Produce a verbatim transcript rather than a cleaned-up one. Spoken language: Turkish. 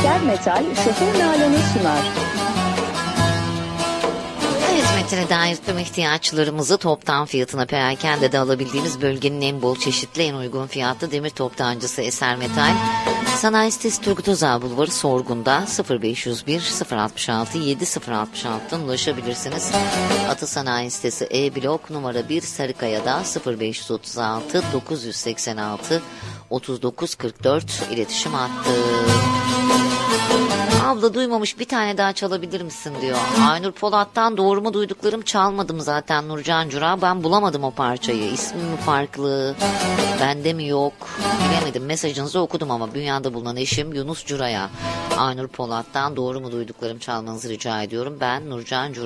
Eser Metal şoför Nalan'ı sunar. Hizmetine dair tüm ihtiyaçlarımızı toptan fiyatına perakendede alabildiğiniz bölgenin en bol çeşitli, en uygun fiyatlı demir toptancısı Eser Metal. Sanayi sitesi Turgut Özal Bulvarı Sorgun'da sıfır beş yüz bir sıfır altmış altı yedi sıfır altmış altı'dan ulaşabilirsiniz. Atı Sanayi sitesi E-Blok numara bir Sarıkaya'da sıfır beş yüz otuz altı dokuz yüz seksen altı otuz dokuz kırk dört iletişim hattı. Abla duymamış, bir tane daha çalabilir misin diyor. Aynur Polat'tan doğru mu duyduklarım, çalmadım zaten Nurcan Cura. Ben bulamadım o parçayı. İsmi mi farklı? Bende mi yok? Bilemedim. Mesajınızı okudum ama dünyada bulunan eşim Yunus Cura'ya Aynur Polat'tan doğru mu duyduklarım çalmanızı rica ediyorum. Ben Nurcan Cura.